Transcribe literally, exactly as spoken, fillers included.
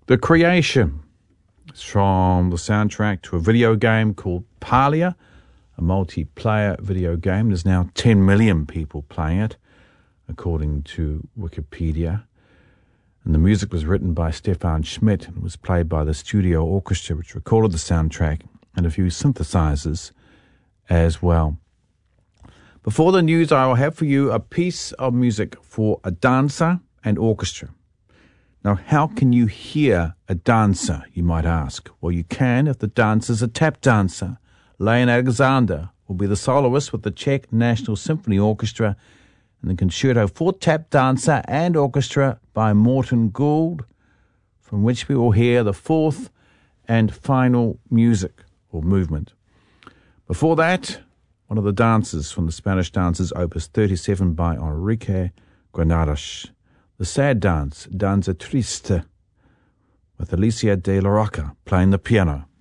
The Creation. It's from the soundtrack to a video game called Palia, a multiplayer video game. There's now ten million people playing it, according to Wikipedia. And the music was written by Stefan Schmidt and was played by the studio orchestra, which recorded the soundtrack, and a few synthesizers as well. Before the news, I will have for you a piece of music for a dancer and orchestra. Now, how can you hear a dancer, you might ask? Well, you can if the dancer's a tap dancer. Lane Alexander will be the soloist with the Czech National Symphony Orchestra and the Concerto for Tap Dancer and Orchestra by Morten Gould, from which we will hear the fourth and final music or movement. Before that, one of the dances from the Spanish Dances, Opus thirty-seven by Enrique Granados, the sad dance, Danza Triste, with Alicia de la Roca playing the piano.